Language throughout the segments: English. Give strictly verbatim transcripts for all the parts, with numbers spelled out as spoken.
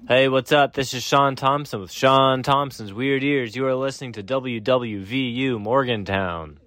Hey, what's up? This is Sean Thompson with Sean Thompson's Weird Ears. You are listening to W W V U Morgantown.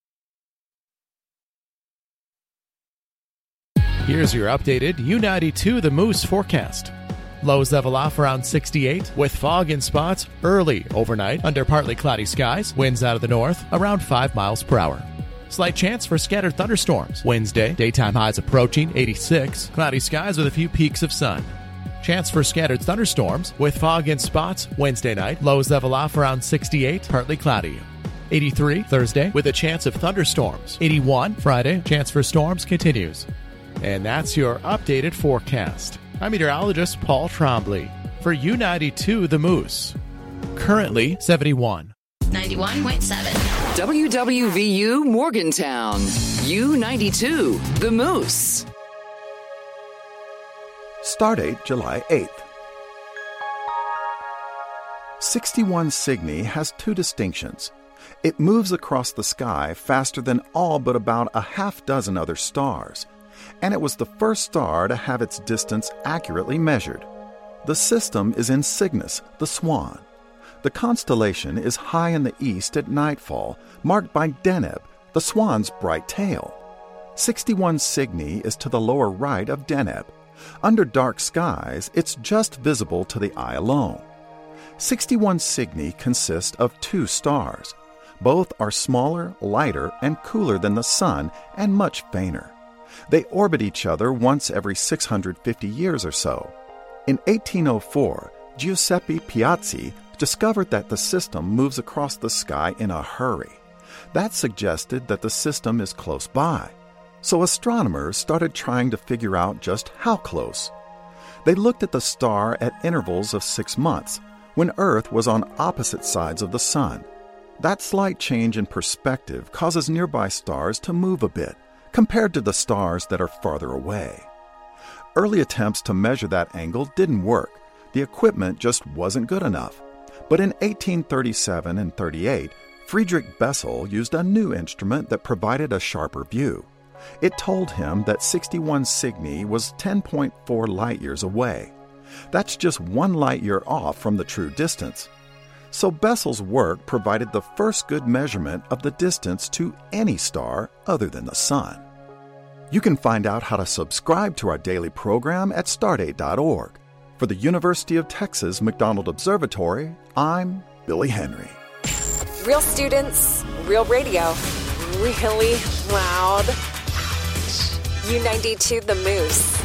Here's your updated U ninety-two The Moose forecast. Lows level off around sixty-eight, with fog in spots early overnight under partly cloudy skies. Winds out of the north around five miles per hour. Slight chance for scattered thunderstorms. Wednesday, daytime highs approaching eighty-six. Cloudy skies with a few peaks of sun. Chance for scattered thunderstorms with fog in spots Wednesday night. Lows level off around sixty-eight, partly cloudy. eighty-three Thursday with a chance of thunderstorms. eighty-one Friday, chance for storms continues. And that's your updated forecast. I'm meteorologist Paul Trombley for U ninety-two The Moose. Currently seventy-one. ninety-one point seven. W W V U Morgantown. U ninety-two The Moose. Stardate July eighth. sixty-one Cygni has two distinctions. It moves across the sky faster than all but about a half dozen other stars, and it was the first star to have its distance accurately measured. The system is in Cygnus, the Swan. The constellation is high in the east at nightfall, marked by Deneb, the swan's bright tail. sixty-one Cygni is to the lower right of Deneb. Under dark skies, it's just visible to the eye alone. sixty-one Cygni consist of two stars. Both are smaller, lighter, and cooler than the Sun, and much fainter. They orbit each other once every six hundred fifty years or so. In eighteen oh four, Giuseppe Piazzi discovered that the system moves across the sky in a hurry. That suggested that the system is close by. So astronomers started trying to figure out just how close. They looked at the star at intervals of six months, when Earth was on opposite sides of the Sun. That slight change in perspective causes nearby stars to move a bit, compared to the stars that are farther away. Early attempts to measure that angle didn't work. The equipment just wasn't good enough. But in eighteen thirty-seven and thirty-eight, Friedrich Bessel used a new instrument that provided a sharper view. It told him that sixty-one Cygni was ten point four light-years away. That's just one light-year off from the true distance. So Bessel's work provided the first good measurement of the distance to any star other than the Sun. You can find out how to subscribe to our daily program at stardate dot org. For the University of Texas McDonald Observatory, I'm Billy Henry. Real students, real radio, really loud. U ninety-two The Moose.